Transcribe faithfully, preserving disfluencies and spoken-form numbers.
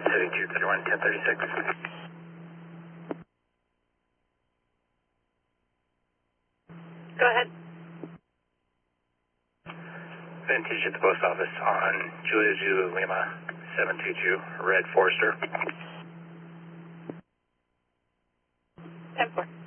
thirty-two thirty-one, ten thirty-six. Go ahead. Vintage at the post office on Julia Zulu Lima seven two two, Red Forester. ten four.